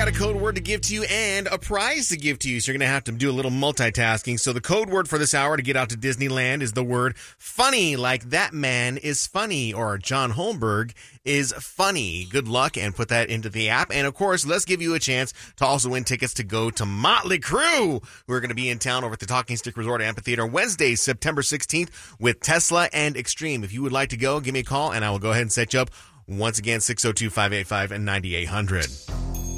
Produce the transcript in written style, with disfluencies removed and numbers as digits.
got a code word to give to you and a prize to give to you, so you're going to have to do a little multitasking. So the code word for this hour to get out to Disneyland is the word funny, like that man is funny, or John Holmberg is funny. Good luck and put that into the app. And of course, let's give you a chance to also win tickets to go to Motley Crue, who are going to be in town over at the Talking Stick Resort Amphitheater Wednesday, September 16th with Tesla and Extreme. If you would like to go, give me a call and I will go ahead and set you up. Once again, 602-585-9800.